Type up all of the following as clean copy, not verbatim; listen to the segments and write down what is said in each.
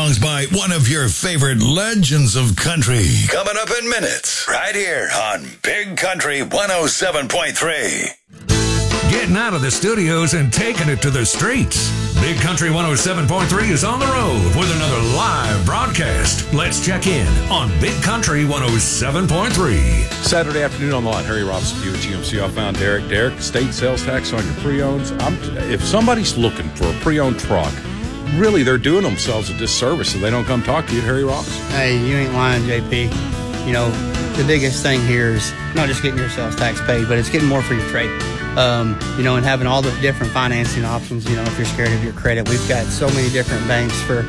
songs by one of your favorite legends of country. Coming up in minutes, right here on Big Country 107.3. Getting out of the studios and taking it to the streets. Big Country 107.3 is on the road with another live broadcast. Let's check in on Big Country 107.3. Saturday afternoon on the lot. Harry Robinson, you at GMC. I found Derek. Derek, state sales tax on your pre-owns. If somebody's looking for a pre-owned truck, really they're doing themselves a disservice if they don't come talk to you at Harry Robinson. Hey, you ain't lying, JP. You know, the biggest thing here is not just getting your sales tax paid, but it's getting more for your trade. You know, and having all the different financing options. You know, if you're scared of your credit, we've got so many different banks for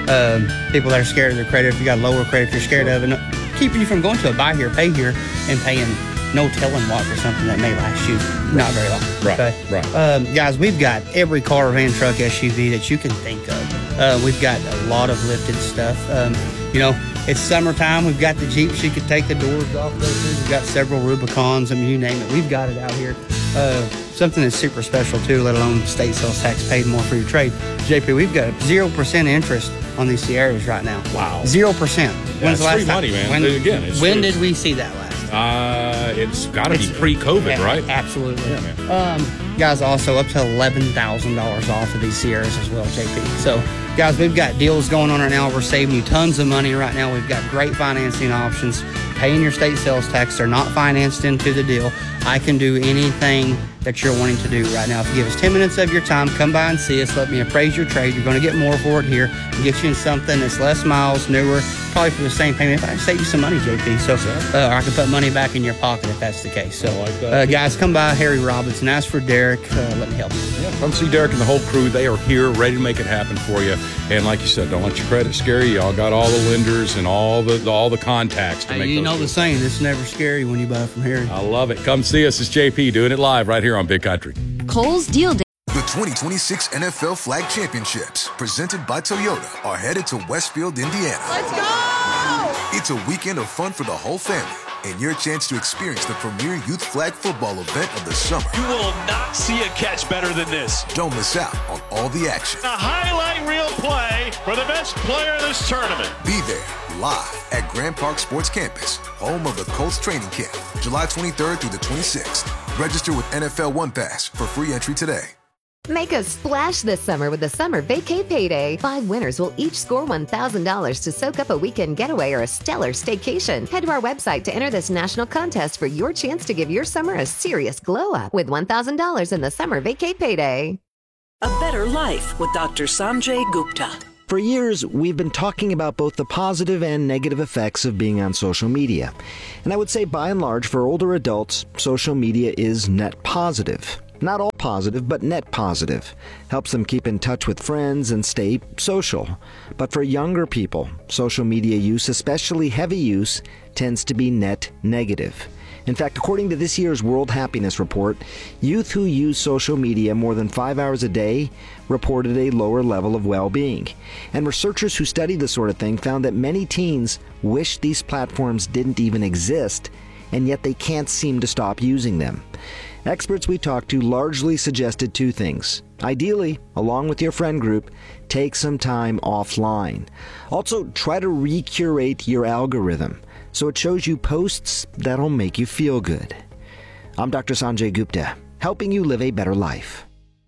people that are scared of their credit. If you got lower credit, if you're scared of it, keeping you from going to a buy here, pay here, and paying no telling what for something that may last you not very long. Right, okay? right. Guys, we've got every car, van, truck, SUV that you can think of. We've got a lot of lifted stuff. You know, it's summertime. We've got the Jeeps. You can take the doors off those things. We've got several Rubicons. I mean, you name it. We've got it out here. Something that's super special, too, let alone state sales tax paid more for your trade. JP, we've got 0% interest on these Sierras right now. Wow. 0%. When's the last time? Money, man. When did we see that last time? It's got to be pre-COVID, right? Absolutely. Yeah, man. Guys, also up to $11,000 off of these Sierras as well, JP. So, guys, we've got deals going on right now. We're saving you tons of money right now. We've got great financing options. Paying your state sales tax. They're not financed into the deal. I can do anything that you're wanting to do right now. If you give us 10 minutes of your time, come by and see us. Let me appraise your trade. You're going to get more for it here and get you in something that's less miles, newer, probably for the same payment. If I can save you some money, JP. So, or I can put money back in your pocket if that's the case. So, guys, come by Harry Robinson. Ask for Derek. Let me help you. Yeah, come see Derek and the whole crew. They are here, ready to make it happen for you. And like you said, don't let your credit scare you. Y'all got all the lenders and all the contacts to make those. You know the saying, it's never scary when you buy from Harry. I love it. Come see us. It's JP doing it live right here on Big Country. Kohl's Deal Day. The 2026 NFL Flag Championships, presented by Toyota, are headed to Westfield, Indiana. Let's go! It's a weekend of fun for the whole family and your chance to experience the premier youth flag football event of the summer. You will not see a catch better than this. Don't miss out on all the action. A highlight reel play for the best player of this tournament. Be there live at Grand Park Sports Campus, home of the Colts training camp, July 23rd through the 26th. Register with NFL One Pass for free entry today. Make a splash this summer with the Summer Vacay Payday. 5 winners will each score $1,000 to soak up a weekend getaway or a stellar staycation. Head to our website to enter this national contest for your chance to give your summer a serious glow-up with $1,000 in the Summer Vacay Payday. A better life with Dr. Sanjay Gupta. For years, we've been talking about both the positive and negative effects of being on social media. And I would say, by and large, for older adults, social media is net positive. Not all positive, but net positive. Helps them keep in touch with friends and stay social. But for younger people, social media use, especially heavy use, tends to be net negative. In fact, according to this year's World Happiness Report, youth who use social media more than 5 hours a day reported a lower level of well-being. And researchers who studied this sort of thing found that many teens wish these platforms didn't even exist, and yet they can't seem to stop using them. Experts we talked to largely suggested 2 things. Ideally, along with your friend group, take some time offline. Also, try to recurate your algorithm so it shows you posts that'll make you feel good. I'm Dr. Sanjay Gupta, helping you live a better life.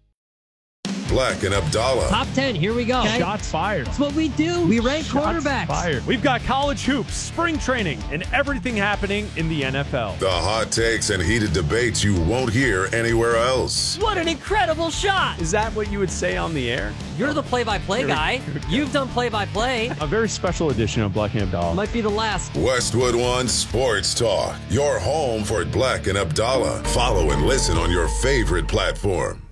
Black and Abdallah. Top 10, here we go. Okay. Shots fired. That's what we do. We rank quarterbacks. Fired. We've got college hoops, spring training, and everything happening in the NFL. The hot takes and heated debates you won't hear anywhere else. What an incredible shot. Is that what you would say on the air? You're the play-by-play guy. You've done play-by-play. A very special edition of Black and Abdallah. Might be the last. Westwood One Sports Talk. Your home for Black and Abdallah. Follow and listen on your favorite platform.